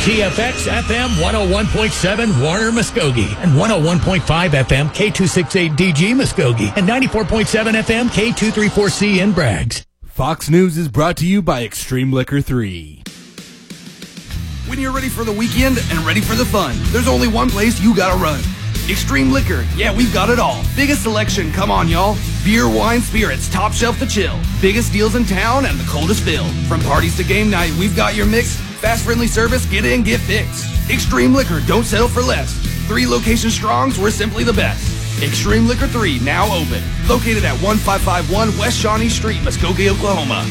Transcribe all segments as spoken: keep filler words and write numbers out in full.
T F X F M one oh one point seven Warner Muskogee and one oh one point five F M K two sixty-eight D G Muskogee and ninety-four point seven F M K two thirty-four C in Braggs. Fox News is brought to you by Extreme Liquor three. When you're ready for the weekend and ready for the fun, there's only one place you gotta run. Extreme Liquor. Yeah, we've got it all. Biggest selection, come on, y'all. Beer, wine, spirits, top shelf to chill. Biggest deals in town and the coldest fill. From parties to game night, we've got your mix. Fast, friendly service, get in, get fixed. Extreme Liquor, don't settle for less. Three locations strongs, we're simply the best. Extreme Liquor three, now open. Located at one five five one West Shawnee Street, Muskogee, Oklahoma.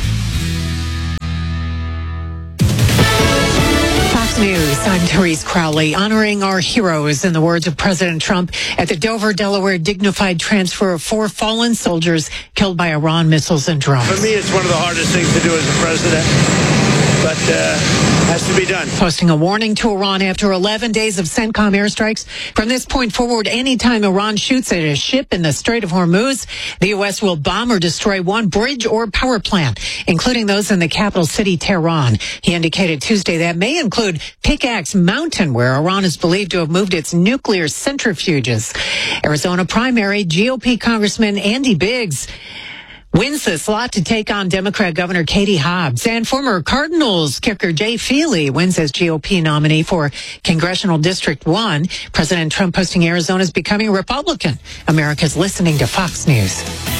News. I'm Therese Crowley. Honoring our heroes, in the words of President Trump, at the Dover, Delaware dignified transfer of four fallen soldiers killed by Iran missiles and drones. For me, it's one of the hardest things to do as a president, but uh, has to be done. Posting a warning to Iran after eleven days of CENTCOM airstrikes. From this point forward, anytime Iran shoots at a ship in the Strait of Hormuz, the U S will bomb or destroy one bridge or power plant, including those in the capital city, Tehran. He indicated Tuesday that may include Pickaxe Mountain, where Iran is believed to have moved its nuclear centrifuges. Arizona primary, G O P Congressman Andy Biggs wins the slot to take on Democrat Governor Katie Hobbs. And former Cardinals kicker Jay Feely wins as G O P nominee for Congressional District one. President Trump posting Arizona is becoming a Republican. America's listening to Fox News.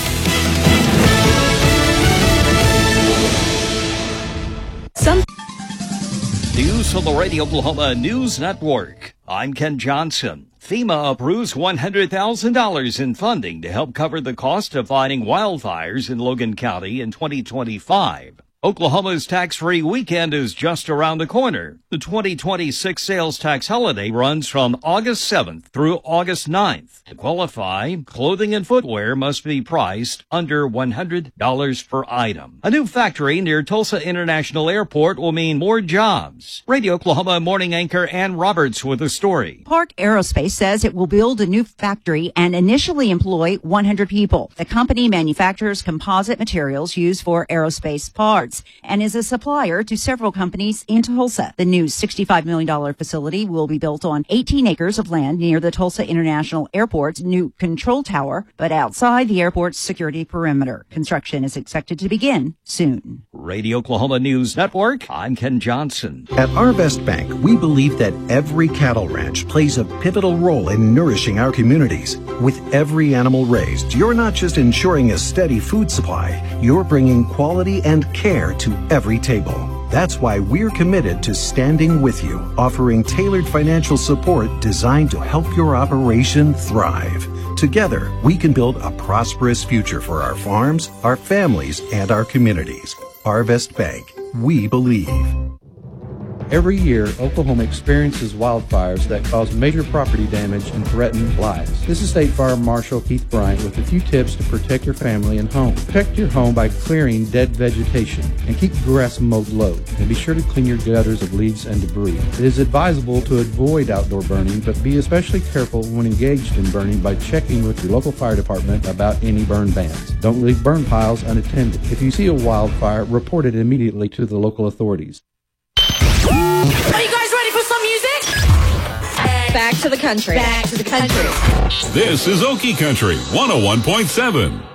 Some News from the Radio Oklahoma News Network. I'm Ken Johnson. FEMA approves one hundred thousand dollars in funding to help cover the cost of fighting wildfires in Logan County in twenty twenty-five. Oklahoma's tax-free weekend is just around the corner. The twenty twenty-six sales tax holiday runs from August seventh through August ninth. To qualify, clothing and footwear must be priced under one hundred dollars per item. A new factory near Tulsa International Airport will mean more jobs. Radio Oklahoma morning anchor Ann Roberts with a story. Park Aerospace says it will build a new factory and initially employ one hundred people. The company manufactures composite materials used for aerospace parts and is a supplier to several companies in Tulsa. The new sixty-five million dollars facility will be built on eighteen acres of land near the Tulsa International Airport's new control tower, but outside the airport's security perimeter. Construction is expected to begin soon. Radio Oklahoma News Network, I'm Ken Johnson. At Arvest Bank, we believe that every cattle ranch plays a pivotal role in nourishing our communities. With every animal raised, you're not just ensuring a steady food supply, you're bringing quality and care to every table. That's why we're committed to standing with you, offering tailored financial support designed to help your operation thrive. Together, we can build a prosperous future for our farms, our families, and our communities. Arvest Bank, we believe. Every year, Oklahoma experiences wildfires that cause major property damage and threaten lives. This is State Fire Marshal Keith Bryant with a few tips to protect your family and home. Protect your home by clearing dead vegetation and keep grass mowed low. And be sure to clean your gutters of leaves and debris. It is advisable to avoid outdoor burning, but be especially careful when engaged in burning by checking with your local fire department about any burn bans. Don't leave burn piles unattended. If you see a wildfire, report it immediately to the local authorities. Are you guys ready for some music? Back to the country. Back to the country. This is Okie Country one oh one point seven.